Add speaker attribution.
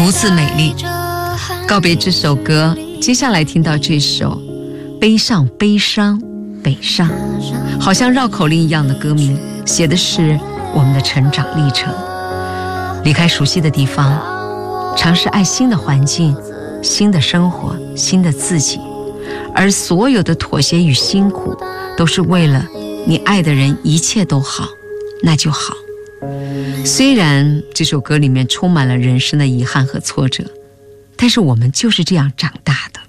Speaker 1: 如此美丽。告别这首歌，接下来听到这首悲上悲伤北上，好像绕口令一样的歌名，写的是我们的成长历程，离开熟悉的地方，尝试爱新的环境、新的生活、新的自己，而所有的妥协与辛苦都是为了你爱的人一切都好，那就好。虽然这首歌里面充满了人生的遗憾和挫折，但是我们就是这样长大的。